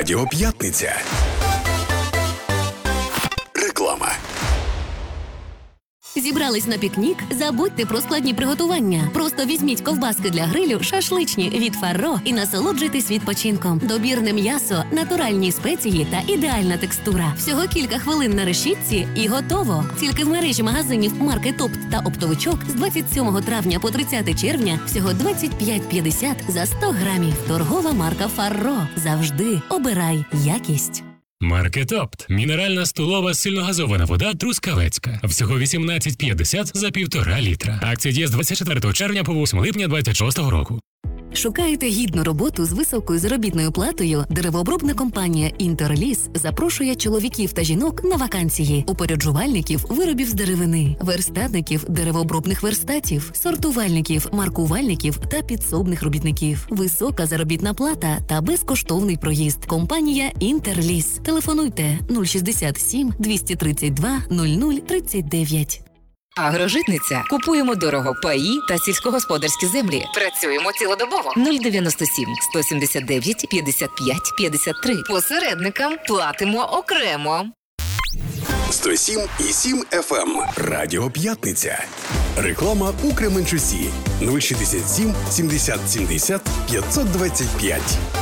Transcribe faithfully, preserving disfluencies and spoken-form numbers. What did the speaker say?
Радіо П'ятниця. Реклама. Зібрались на пікнік? Забудьте про складні приготування. Просто візьміть ковбаски для грилю, шашличні від Фарро і насолоджуйтесь відпочинком. Добірне м'ясо, натуральні спеції та ідеальна текстура. Всього кілька хвилин на решітці і готово. Тільки в мережі магазинів марки «Топт» та «Оптовичок» з двадцять сьомого травня по тридцяте червня всього двадцять п'ять п'ятдесят за сто грамів. Торгова марка Фарро. Завжди обирай якість. Маркет Опт. Мінеральна столова сильногазована вода Трускавецька. Всього вісімнадцять п'ятдесят за півтора літра. Акція діє з двадцять четвертого червня по восьме липня двадцять шостого року. Шукаєте гідну роботу з високою заробітною платою? Деревообробна компанія «Інтерліс» запрошує чоловіків та жінок на вакансії, упоряджувальників виробів з деревини, верстатників деревообробних верстатів, сортувальників, маркувальників та підсобних робітників. Висока заробітна плата та безкоштовний проїзд. Компанія «Інтерліс». Телефонуйте нуль шістдесят сім двісті тридцять два нуль нуль тридцять дев'ять. Агрожитниця. Купуємо дорого паї та сільськогосподарські землі. Працюємо цілодобово. нуль дев'яносто сім сто сімдесят дев'ять п'ятдесят п'ять п'ятдесят три. Посередникам платимо окремо. сто сім і сім еф ем. Радіо П'ятниця. Реклама у Кременчусі. нуль шістдесят сім сімдесят сімдесят п'ятсот двадцять п'ять.